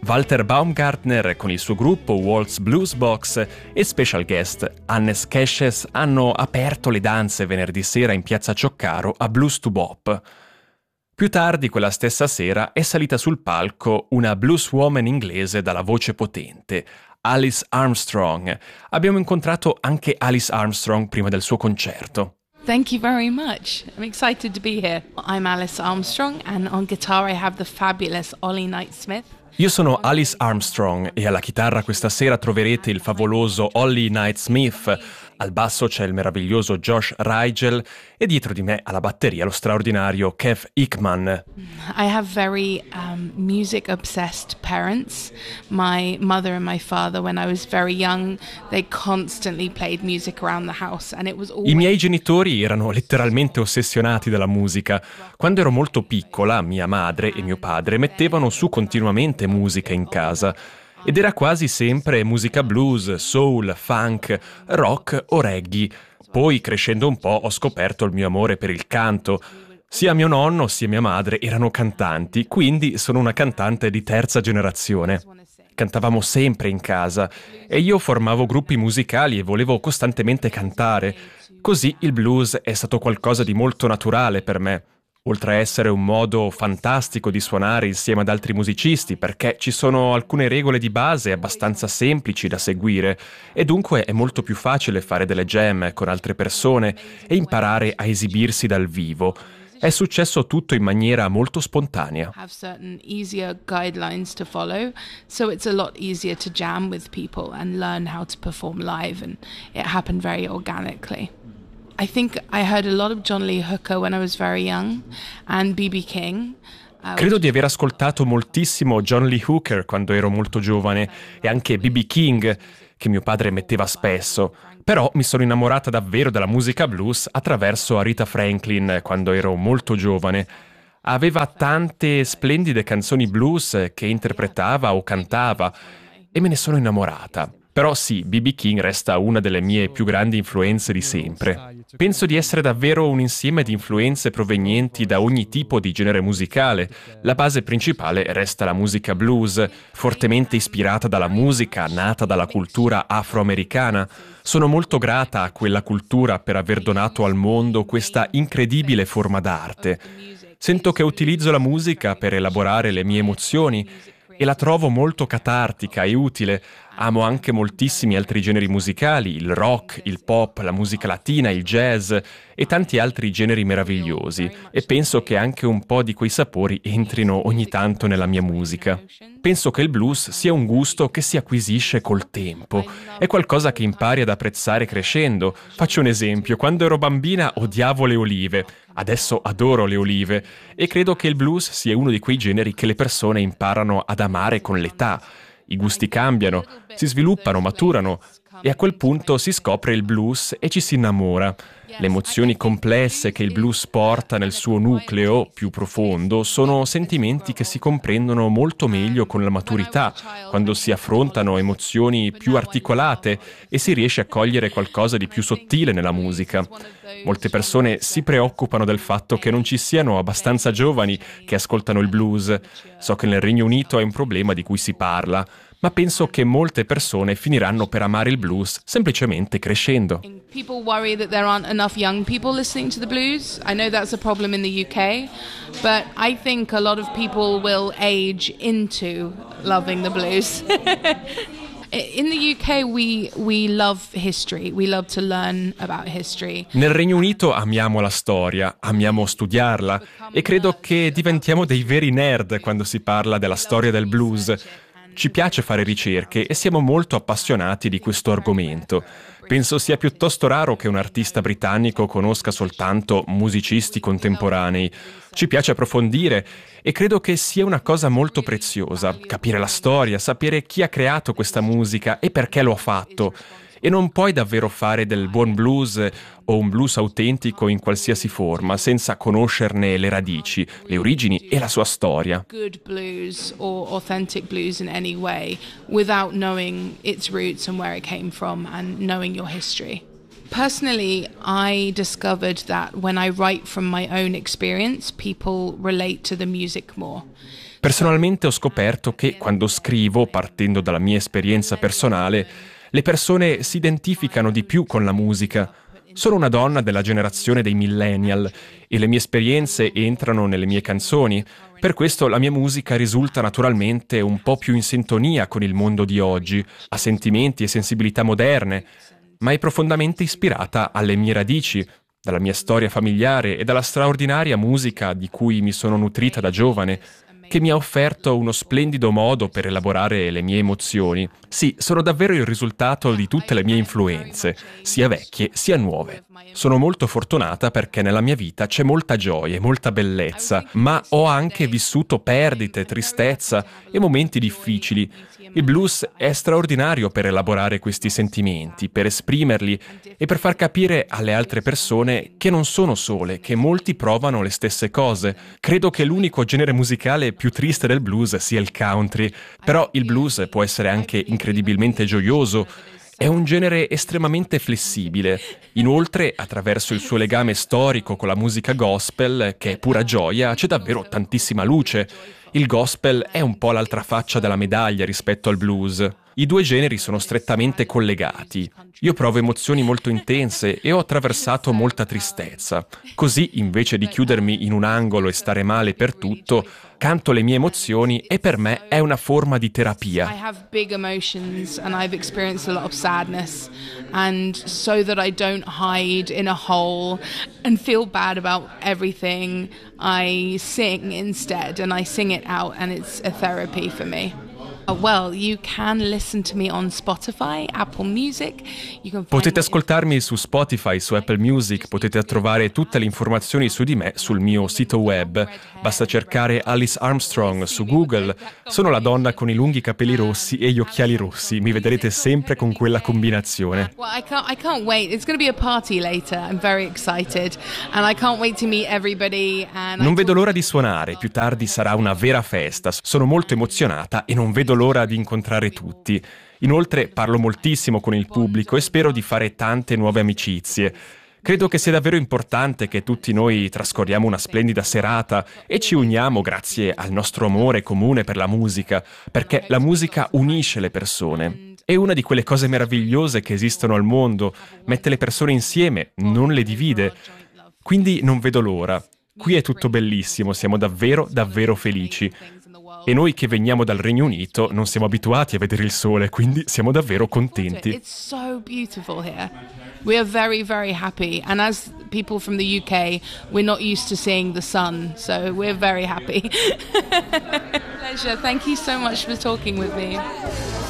Walter Baumgartner con il suo gruppo Waltz Blues Box e special guest Hannes Kesches hanno aperto le danze venerdì sera in piazza Cioccaro a Blues to Bop. Più tardi quella stessa sera è salita sul palco una blueswoman inglese dalla voce potente, Alice Armstrong. Abbiamo incontrato anche Alice Armstrong prima del suo concerto. Thank you very much. I'm excited to be here. I'm Alice Armstrong and on guitar I have the fabulous Ollie Knight-Smith. Io sono Alice Armstrong e alla chitarra questa sera troverete il favoloso Ollie Knight-Smith, al basso c'è il meraviglioso Josh Rigel e dietro di me alla batteria lo straordinario Kev Hickman. I have very music-obsessed parents. My mother and my father, when I was very young, they constantly played music around the house and it was always... I miei genitori erano letteralmente ossessionati dalla musica. Quando ero molto piccola, mia madre e mio padre mettevano su continuamente musica in casa. Ed era quasi sempre musica blues, soul, funk, rock o reggae. Poi, crescendo un po', ho scoperto il mio amore per il canto. Sia mio nonno sia mia madre erano cantanti, quindi sono una cantante di terza generazione. Cantavamo sempre in casa e io formavo gruppi musicali e volevo costantemente cantare. Così il blues è stato qualcosa di molto naturale per me. Oltre a essere un modo fantastico di suonare insieme ad altri musicisti, perché ci sono alcune regole di base abbastanza semplici da seguire e dunque è molto più facile fare delle jam con altre persone e imparare a esibirsi dal vivo. È successo tutto in maniera molto spontanea. Have certain easier guidelines to follow, so it's a lot easier to jam with people and learn how to perform live, and it happened very organically. I think I heard a lot of John Lee Hooker when I was very young and B.B. King. Credo di aver ascoltato moltissimo John Lee Hooker quando ero molto giovane e anche B.B. King, che mio padre metteva spesso. Però mi sono innamorata davvero della musica blues attraverso Aretha Franklin quando ero molto giovane. Aveva tante splendide canzoni blues che interpretava o cantava e me ne sono innamorata. Però sì, B.B. King resta una delle mie più grandi influenze di sempre. Penso di essere davvero un insieme di influenze provenienti da ogni tipo di genere musicale. La base principale resta la musica blues, fortemente ispirata dalla musica nata dalla cultura afroamericana. Sono molto grata a quella cultura per aver donato al mondo questa incredibile forma d'arte. Sento che utilizzo la musica per elaborare le mie emozioni e la trovo molto catartica e utile. Amo anche moltissimi altri generi musicali, il rock, il pop, la musica latina, il jazz e tanti altri generi meravigliosi e penso che anche un po' di quei sapori entrino ogni tanto nella mia musica. Penso che il blues sia un gusto che si acquisisce col tempo, è qualcosa che impari ad apprezzare crescendo. Faccio un esempio, quando ero bambina odiavo le olive, adesso adoro le olive e credo che il blues sia uno di quei generi che le persone imparano ad amare con l'età. I gusti cambiano, si sviluppano, maturano e a quel punto si scopre il blues e ci si innamora. Le emozioni complesse che il blues porta nel suo nucleo più profondo sono sentimenti che si comprendono molto meglio con la maturità, quando si affrontano emozioni più articolate e si riesce a cogliere qualcosa di più sottile nella musica. Molte persone si preoccupano del fatto che non ci siano abbastanza giovani che ascoltano il blues. So che nel Regno Unito è un problema di cui si parla, ma penso che molte persone finiranno per amare il blues semplicemente crescendo. People worry that there aren't enough young people listening to the blues. I know that's a problem in the UK, but I think a lot of people will age into loving the blues. In the UK we love history, we love to learn about history. Nel Regno Unito amiamo la storia, amiamo studiarla e credo che diventiamo dei veri nerd quando si parla della storia del blues. Ci piace fare ricerche e siamo molto appassionati di questo argomento. Penso sia piuttosto raro che un artista britannico conosca soltanto musicisti contemporanei. Ci piace approfondire e credo che sia una cosa molto preziosa, capire la storia, sapere chi ha creato questa musica e perché lo ha fatto. E non puoi davvero fare del buon blues o un blues autentico in qualsiasi forma senza conoscerne le radici, le origini e la sua storia. Good blues or authentic blues in any way without knowing its roots and where it came from and knowing your history. Personally, I discovered that when I write from my own experience, people relate to the music more. Personalmente ho scoperto che quando scrivo, partendo dalla mia esperienza personale, le persone si identificano di più con la musica. Sono una donna della generazione dei millennial e le mie esperienze entrano nelle mie canzoni. Per questo la mia musica risulta naturalmente un po' più in sintonia con il mondo di oggi, ha sentimenti e sensibilità moderne, ma è profondamente ispirata alle mie radici, dalla mia storia familiare e dalla straordinaria musica di cui mi sono nutrita da giovane, che mi ha offerto uno splendido modo per elaborare le mie emozioni. Sì, sono davvero il risultato di tutte le mie influenze, sia vecchie sia nuove. Sono molto fortunata perché nella mia vita c'è molta gioia e molta bellezza, ma ho anche vissuto perdite, tristezza e momenti difficili. Il blues è straordinario per elaborare questi sentimenti, per esprimerli e per far capire alle altre persone che non sono sole, che molti provano le stesse cose. Credo che l'unico genere musicale più triste del blues sia il country, però il blues può essere anche incredibilmente gioioso. È un genere estremamente flessibile. Inoltre, attraverso il suo legame storico con la musica gospel, che è pura gioia, c'è davvero tantissima luce. Il gospel è un po' l'altra faccia della medaglia rispetto al blues. I due generi sono strettamente collegati. Io provo emozioni molto intense e ho attraversato molta tristezza. Così, invece di chiudermi in un angolo e stare male per tutto, canto le mie emozioni e per me è una forma di terapia. I have big emotions and I've experienced a lot of sadness, and so that I don't hide in a hole and feel bad about everything, I sing instead, and I sing it out, and it's a therapy for me. Well, you can listen to me on Spotify, Apple Music. Potete ascoltarmi su Spotify, su Apple Music, potete trovare tutte le informazioni su di me sul mio sito web. Basta cercare Alice Armstrong su Google. Sono la donna con i lunghi capelli rossi e gli occhiali rossi. Mi vedrete sempre con quella combinazione. Well, I can't wait. It's going to be a party later. I'm very excited and I can't wait to meet everybody. Non vedo l'ora di suonare, più tardi sarà una vera festa. Sono molto emozionata e non vedo l'ora di incontrare tutti. Inoltre parlo moltissimo con il pubblico e spero di fare tante nuove amicizie. Credo che sia davvero importante che tutti noi trascorriamo una splendida serata e ci uniamo grazie al nostro amore comune per la musica, perché la musica unisce le persone. È una di quelle cose meravigliose che esistono al mondo, mette le persone insieme, non le divide. Quindi non vedo l'ora. Qui è tutto bellissimo, siamo davvero, davvero felici. E noi che veniamo dal Regno Unito non siamo abituati a vedere il sole, quindi siamo davvero contenti. It's so beautiful here. We are very, very happy. And as people from the UK, we're not used to seeing the sun, so we're very happy. Pleasure. Thank you so much for talking with me.